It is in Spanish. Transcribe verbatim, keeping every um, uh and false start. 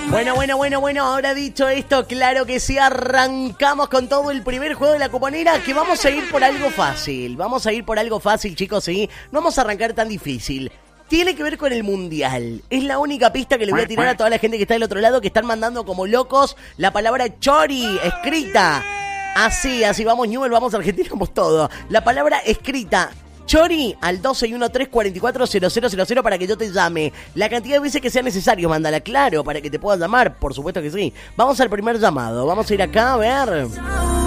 Bueno, bueno, bueno, bueno, ahora dicho esto, claro que sí, arrancamos con todo el primer juego de la cuponera, que vamos a ir por algo fácil, vamos a ir por algo fácil, chicos, sí, no vamos a arrancar tan difícil. Tiene que ver con el Mundial. Es la única pista que le voy a tirar a toda la gente que está del otro lado, que están mandando como locos la palabra chori, escrita. Así, así, vamos Newell, vamos Argentina, vamos todo. La palabra escrita, chori, al doce y uno tres cuatro cuatro cero cero cero cero para que yo te llame. La cantidad de veces que sea necesario, mándala, claro, para que te pueda llamar, por supuesto que sí. Vamos al primer llamado, vamos a ir acá a ver.